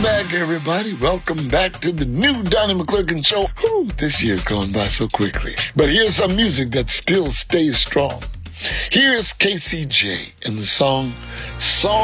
Welcome back, everybody. Welcome back to the new Donnie McClurkin Show. Whew, this year's gone by so quickly. But here's some music that still stays strong. Here's KCJ and the song